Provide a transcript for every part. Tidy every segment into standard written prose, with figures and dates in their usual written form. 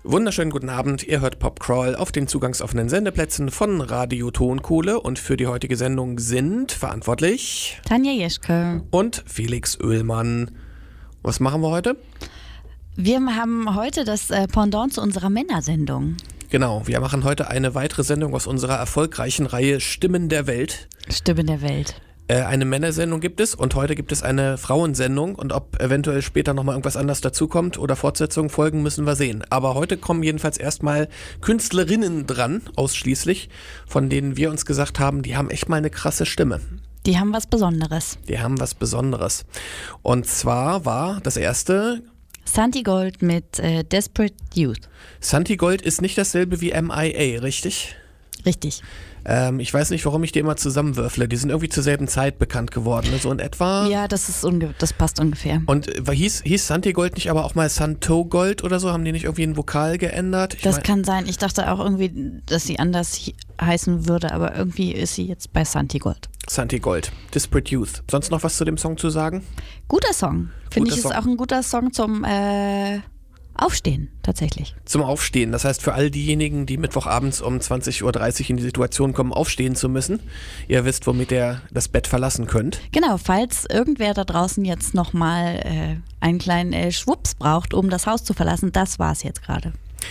Wunderschönen guten Abend, ihr hört Popcrawl auf den zugangsoffenen Sendeplätzen von Radio Tonkohle und für die heutige Sendung sind verantwortlich Tanja Jeschke und Felix Oehlmann. Was machen wir heute? Wir haben heute das Pendant zu unserer Männersendung. Genau, wir machen heute eine weitere Sendung aus unserer erfolgreichen Reihe Stimmen der Welt. Stimmen der Welt. Eine Männersendung gibt es und heute gibt es eine Frauensendung und ob eventuell später nochmal irgendwas anderes dazukommt oder Fortsetzungen folgen, müssen wir sehen. Aber heute kommen jedenfalls erstmal Künstlerinnen dran, ausschließlich, von denen wir uns gesagt haben, die haben echt mal eine krasse Stimme. Die haben was Besonderes. Die haben was Besonderes. Und zwar war das erste Santi Gold mit Desperate Youth. Santi Gold ist nicht dasselbe wie MIA, richtig? Richtig. Ich weiß nicht, warum ich die immer zusammenwürfle. Die sind irgendwie zur selben Zeit bekannt geworden, so in etwa. Ja, das passt ungefähr. Und hieß Santi Gold nicht aber auch mal Santo Gold oder so? Haben die nicht irgendwie einen Vokal geändert? Das kann sein. Ich dachte auch irgendwie, dass sie anders heißen würde, aber irgendwie ist sie jetzt bei Santi Gold. Santi Gold, Desperate Youth. Sonst noch was zu dem Song zu sagen? Guter Song. Finde ich, ist auch ein guter Song zum Aufstehen, tatsächlich. Zum Aufstehen. Das heißt, für all diejenigen, die Mittwochabends um 20.30 Uhr in die Situation kommen, aufstehen zu müssen, ihr wisst, womit ihr das Bett verlassen könnt. Genau, falls irgendwer da draußen jetzt nochmal einen kleinen Schwupps braucht, um das Haus zu verlassen, das war es jetzt gerade.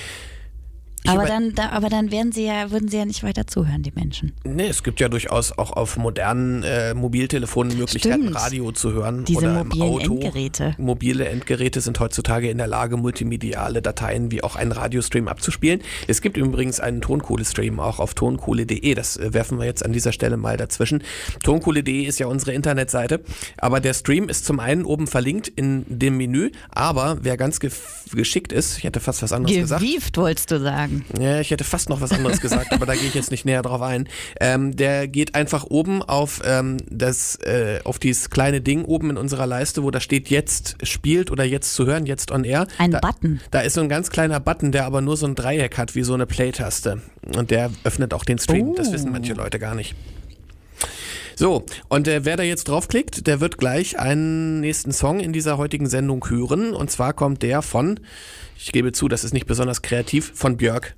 Aber dann würden sie ja nicht weiter zuhören, die Menschen. Nee, es gibt ja durchaus auch auf modernen Mobiltelefonen Möglichkeiten, Radio zu hören. Diese oder mobilen im Auto. Endgeräte. Mobile Endgeräte sind heutzutage in der Lage, multimediale Dateien wie auch einen Radiostream abzuspielen. Es gibt übrigens einen Tonkohle-Stream auch auf tonkohle.de. Das werfen wir jetzt an dieser Stelle mal dazwischen. Tonkohle.de ist ja unsere Internetseite. Aber der Stream ist zum einen oben verlinkt in dem Menü. Aber wer ganz geschickt ist, ich hätte fast was anderes gesagt. Gewieft wolltest du sagen. Ja, ich hätte fast noch was anderes gesagt, aber da gehe ich jetzt nicht näher drauf ein. Der geht einfach oben auf auf dieses kleine Ding oben in unserer Leiste, wo da steht, jetzt spielt oder jetzt zu hören, jetzt on air. Button. Da ist so ein ganz kleiner Button, der aber nur so ein Dreieck hat, wie so eine Play-Taste. Und der öffnet auch den Stream. Das wissen manche Leute gar nicht. So, und wer da jetzt draufklickt, der wird gleich einen nächsten Song in dieser heutigen Sendung hören. Und zwar kommt der von, ich gebe zu, das ist nicht besonders kreativ, von Björk.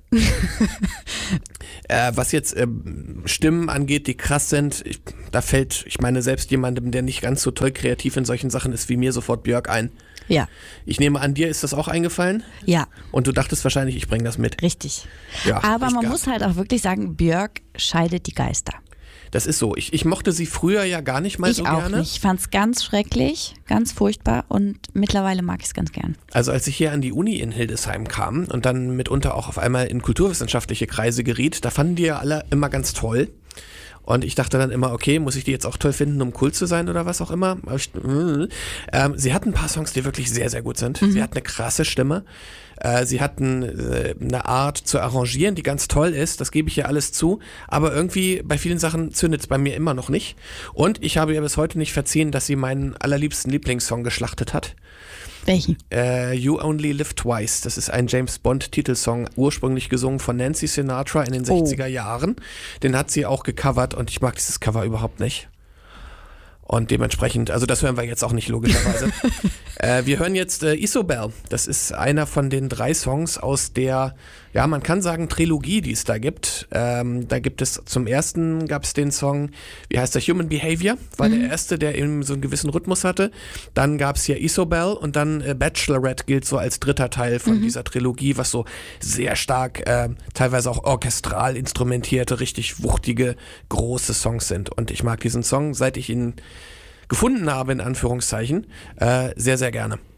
Was jetzt Stimmen angeht, die krass sind, ich meine, selbst jemandem, der nicht ganz so toll kreativ in solchen Sachen ist wie mir, sofort Björk ein. Ja. Ich nehme an, dir ist das auch eingefallen? Ja. Und du dachtest wahrscheinlich, ich bringe das mit. Richtig. Ja, aber man muss halt auch wirklich sagen, Björk scheidet die Geister. Das ist so. Ich mochte sie früher ja gar nicht mal so gerne. Ich auch nicht. Ich fand es ganz schrecklich, ganz furchtbar und mittlerweile mag ich es ganz gern. Also als ich hier an die Uni in Hildesheim kam und dann mitunter auch auf einmal in kulturwissenschaftliche Kreise geriet, da fanden die ja alle immer ganz toll. Und ich dachte dann immer, okay, muss ich die jetzt auch toll finden, um cool zu sein oder was auch immer? Sie hatten ein paar Songs, die wirklich sehr, sehr gut sind. Sie hat eine krasse Stimme. Sie hatten eine Art zu arrangieren, die ganz toll ist. Das gebe ich ihr alles zu. Aber irgendwie bei vielen Sachen zündet es bei mir immer noch nicht. Und ich habe ihr bis heute nicht verziehen, dass sie meinen allerliebsten Lieblingssong geschlachtet hat. Welchen? You Only Live Twice. Das ist ein James Bond Titelsong, ursprünglich gesungen von Nancy Sinatra in den 60er Jahren. Den hat sie auch gecovert und ich mag dieses Cover überhaupt nicht. Und dementsprechend, also das hören wir jetzt auch nicht logischerweise. Wir hören jetzt Isobel. Das ist einer von den 3 Songs aus der, ja, man kann sagen Trilogie, die es da gibt. Da gibt es zum ersten, gab es den Song, wie heißt der, Human Behavior, war der erste, der eben so einen gewissen Rhythmus hatte. Dann gab es hier Isobel und dann Bachelorette gilt so als dritter Teil von dieser Trilogie, was so sehr stark, teilweise auch orchestral instrumentierte, richtig wuchtige, große Songs sind. Und ich mag diesen Song, seit ich ihn gefunden habe, in Anführungszeichen, sehr, sehr gerne.